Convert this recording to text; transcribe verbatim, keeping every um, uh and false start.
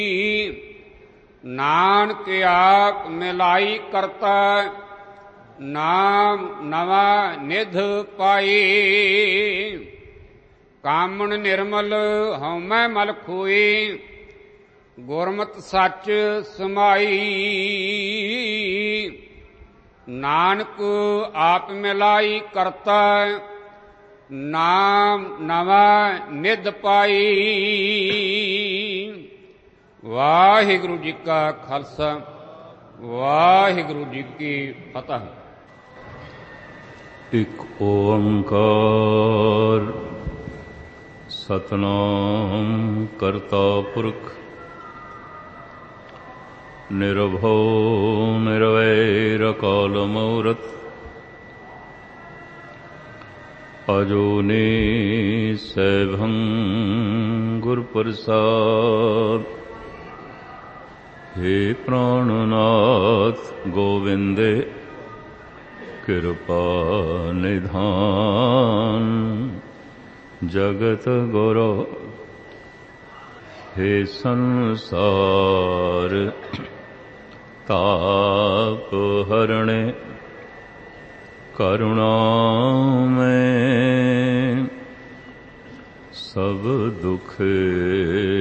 ਨਾਨਕ ਆਪ ਮਿਲਾਈ ਕਰਤਾ, ਨਾਮ ਨਵਾ ਨਿਧ ਪਾਈ। ਕਾਮਣ ਨਿਰਮਲ ਹਉਮੈ ਮਲ ਖੋਈ, ਗੁਰਮਤਿ ਸੱਚ ਸਮਾਈ। ਨਾਨਕ ਆਪ ਮਿਲਾਈ ਕਰਤਾ, ਨਾਮ ਨਵਾ ਨਿਧ ਪਾਈ। ਵਾਹਿਗੁਰੂ ਜੀ ਕਾ ਖਾਲਸਾ, ਵਾਹਿਗੁਰੂ ਜੀ ਕੀ ਫਤਿਹ। ਇਕ ਓੰਕਾਰ ਸਤਿਨਾਮ ਕਰਤਾ ਪੁਰਖ, ਨਿਰਭਉ ਨਿਰਵੈਰ ਅਕਾਲ ਮੂਰਤਿ, ਅਜੂਨੀ ਸੈਭੰ ਗੁਰ ਪ੍ਰਸਾਦਿ। ਹੇ ਪ੍ਰਾਣਨਾਥ ਗੋਵਿੰਦੇ, ਕਿਰਪਾ ਨਿਧਾਨ ਜਗਤ ਗੁਰੂ। ਹੇ ਸੰਸਾਰ ਤਾਪ ਹਰਣੇ, ਕਰੁਣਾਮੈ ਸਭ ਦੁਖ